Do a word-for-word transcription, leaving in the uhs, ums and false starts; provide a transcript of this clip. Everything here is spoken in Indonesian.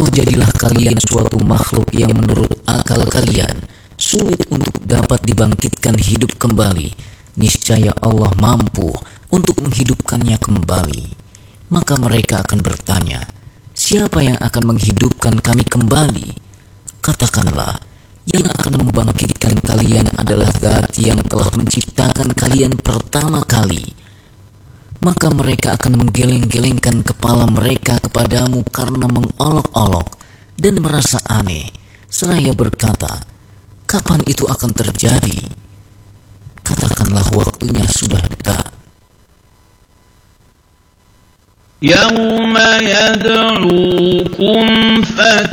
Atau jadilah kalian suatu makhluk yang menurut akal kalian sulit untuk dapat dibangkitkan hidup kembali. Niscaya Allah mampu untuk menghidupkannya kembali. Maka mereka akan bertanya, siapa yang akan menghidupkan kami kembali? Katakanlah, yang akan membangkitkan kalian adalah Zat yang telah menciptakan kalian pertama kali. Maka mereka akan menggeleng-gelengkan kepala mereka kepadamu karena mengolok-olok dan merasa aneh, seraya berkata, kapan itu akan terjadi? Katakanlah waktunya sudah dekat. يوم يدعوكم